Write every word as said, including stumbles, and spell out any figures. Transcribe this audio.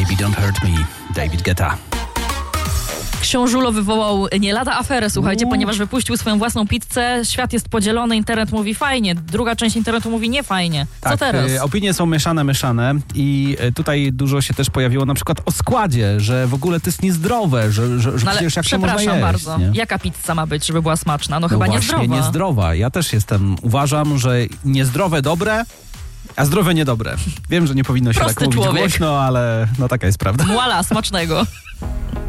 Baby Don't Hurt Me, David Guetta. Książulo wywołał nie lada aferę, słuchajcie, Uuu. ponieważ wypuścił swoją własną pizzę. Świat jest podzielony, internet mówi fajnie, druga część internetu mówi nie fajnie. Co tak, teraz? Y, opinie są mieszane, mieszane i y, tutaj dużo się też pojawiło na przykład o składzie, że w ogóle to jest niezdrowe, że, że, że no przecież jak to można jeść. Przepraszam bardzo, nie? jaka pizza ma być, żeby była smaczna? No, no chyba właśnie, niezdrowa. niezdrowa. Ja też jestem, uważam, że niezdrowe dobre, a zdrowe niedobre. Wiem, że nie powinno się Prosty tak mówić człowiek. głośno, ale no taka jest prawda. Voila, smacznego.